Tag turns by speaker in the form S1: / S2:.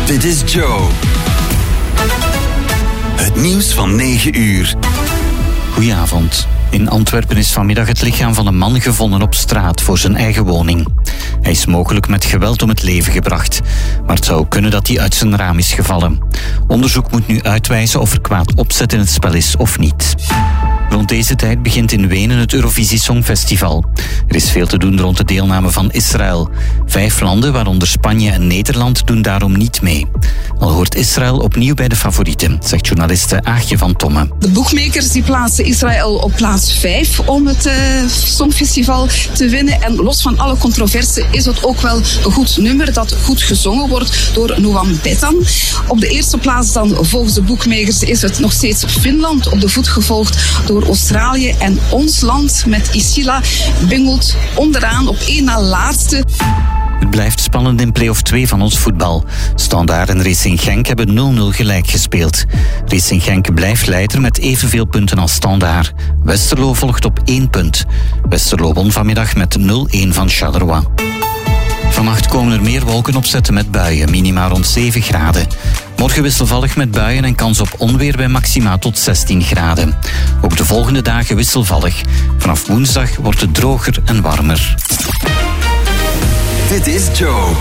S1: Dit is Joe. Het nieuws van 9 uur.
S2: Goedenavond. In Antwerpen is vanmiddag het lichaam van een man gevonden op straat voor zijn eigen woning. Hij is mogelijk met geweld om het leven gebracht, maar het zou kunnen dat hij uit zijn raam is gevallen. Onderzoek moet nu uitwijzen of er kwaad opzet in het spel is of niet. Rond deze tijd begint in Wenen het Eurovisie Songfestival. Er is veel te doen rond de deelname van Israël. 5 landen, waaronder Spanje en Nederland, doen daarom niet mee. Al hoort Israël opnieuw bij de favorieten, zegt journaliste Aagje van Tomme.
S3: De boekmakers die plaatsen Israël op plaats 5 om het Songfestival te winnen. En los van alle controverse is het ook wel een goed nummer dat goed gezongen wordt door Noam Betan. Op de eerste plaats dan volgens de boekmakers is het nog steeds Finland, op de voet gevolgd door Australië, en ons land met Isila bungelt onderaan op 1 na laatste.
S2: Het blijft spannend in play-off 2 van ons voetbal. Standaard en Racing Genk hebben 0-0 gelijk gespeeld. Racing Genk blijft leider met evenveel punten als Standaard. Westerlo volgt op 1 punt. Westerlo won vanmiddag met 0-1 van Charleroi. Vannacht komen er meer wolken opzetten met buien, minima rond 7 graden. Morgen wisselvallig met buien en kans op onweer bij maxima tot 16 graden. Ook de volgende dagen wisselvallig. Vanaf woensdag wordt het droger en warmer.
S1: Dit is Joe.